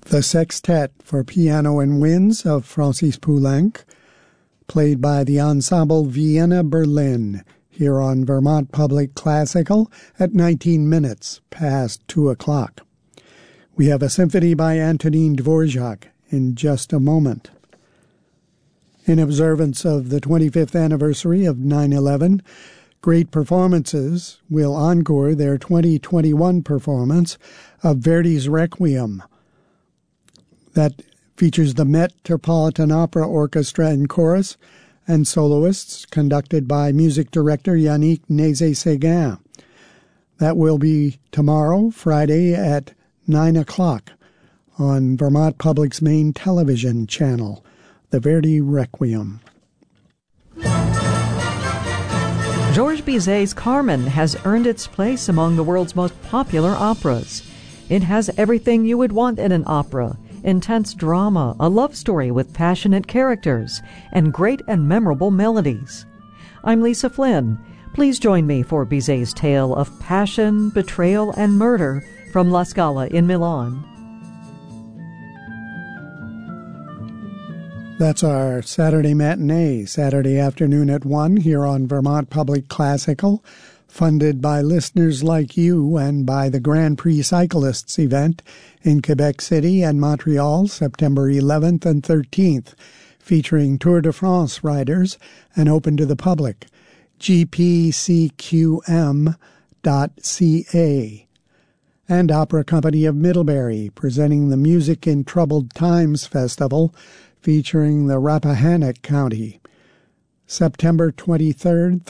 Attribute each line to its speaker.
Speaker 1: The Sextet for Piano and Winds of Francis Poulenc, played by the Ensemble Vienna Berlin, here on Vermont Public Classical at 19 minutes past 2 o'clock. We have a symphony by Antonin Dvorak in just a moment. In observance of the 25th anniversary of 9/11, Great Performances will encore their 2021 performance of Verdi's Requiem. That features the Metropolitan Opera Orchestra and Chorus and soloists, conducted by music director Yannick Nézet-Séguin. That will be tomorrow, Friday, at 9 o'clock on Vermont Public's main television channel, the Verdi Requiem.
Speaker 2: Georges Bizet's Carmen has earned its place among the world's most popular operas. It has everything you would want in an opera: intense drama, a love story with passionate characters, and great and memorable melodies. I'm Lisa Flynn. Please join me for Bizet's tale of passion, betrayal, and murder from La Scala in Milan.
Speaker 1: That's our Saturday matinee, Saturday afternoon at 1 here on Vermont Public Classical, funded by listeners like you and by the Grand Prix Cyclists event in Quebec City and Montreal, September 11th and 13th, featuring Tour de France riders and open to the public. gpcqm.ca. And Opera Company of Middlebury, presenting the Music in Troubled Times Festival, featuring the Rappahannock County, September 23rd